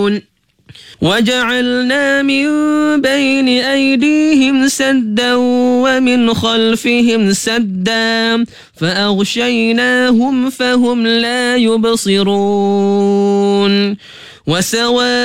وجعلنا من بين أيديهم سدا ومن خلفهم سدا فأغشيناهم فهم لا يبصرون